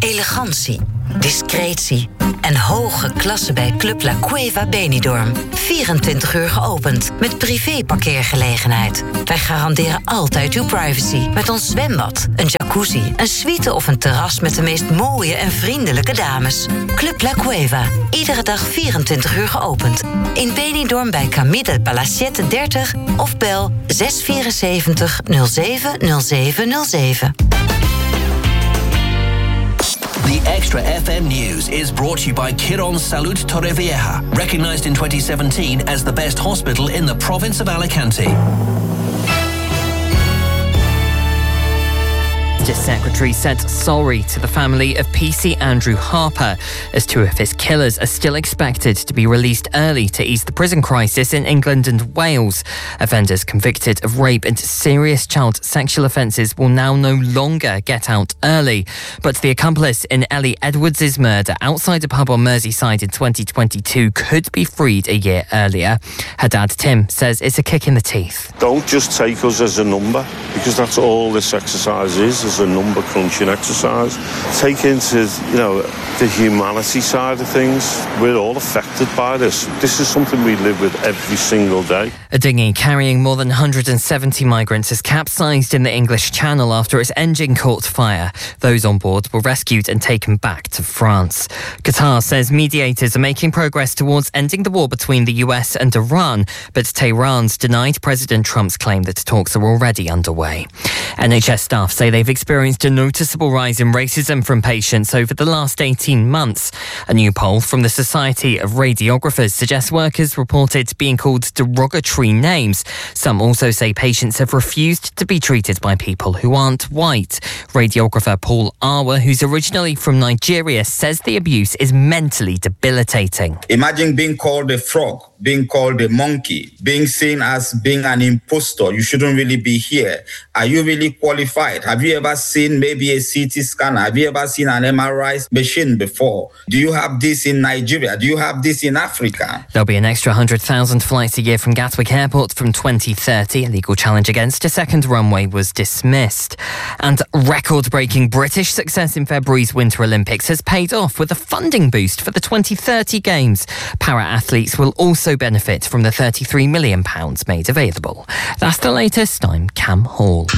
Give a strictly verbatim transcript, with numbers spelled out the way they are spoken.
Elegantie, discretie en hoge klasse bij Club La Cueva Benidorm. vierentwintig uur geopend, met privé-parkeergelegenheid. Wij garanderen altijd uw privacy met ons zwembad, een jacuzzi, een suite of een terras met de meest mooie en vriendelijke dames. Club La Cueva, iedere dag vierentwintig uur geopend. In Benidorm bij Camille del Palaciette dertig of bel zes vier zeven nul zeven nul zeven nul zeven. The Extra F M News is brought to you by Quirón Salud Torrevieja, recognized in twenty seventeen as the best hospital in the province of Alicante. Justice Secretary said sorry to the family of P C Andrew Harper, as two of his killers are still expected to be released early to ease the prison crisis in England and Wales. Offenders convicted of rape and serious child sexual offences will now no longer get out early. But the accomplice in Ellie Edwards' murder outside a pub on Merseyside in twenty twenty-two could be freed a year earlier. Her dad, Tim, says it's a kick in the teeth. Don't just take us as a number, because that's all this exercise is, is a number crunching exercise. Take into, you know, the humanity side of things. We're all affected by this. This is something we live with every single day. A dinghy carrying more than one hundred seventy migrants has capsized in the English Channel after its engine caught fire. Those on board were rescued and taken back to France. Qatar says mediators are making progress towards ending the war between the U S and Iran, but Tehran's denied President Trump's claim that talks are already underway. N H S staff say they've experienced a noticeable rise in racism from patients over the last eighteen months. A new poll from the Society of Radiographers suggests workers reported being called derogatory names. Some also say patients have refused to be treated by people who aren't white. Radiographer Paul Awa, who's originally from Nigeria, says the abuse is mentally debilitating. Imagine being called a frog, being called a monkey, being seen as being an impostor. You shouldn't really be here. Are you really qualified? Have you ever seen maybe a C T scanner? Have you ever seen an M R I machine before? Do you have this in Nigeria? Do you have this in Africa? There'll be an extra one hundred thousand flights a year from Gatwick Airport from twenty thirty. A legal challenge against a second runway was dismissed. And record-breaking British success in February's Winter Olympics has paid off with a funding boost for the twenty thirty Games. Para-athletes will also benefit from the thirty-three million pounds made available. That's the latest. I'm Cam Hall.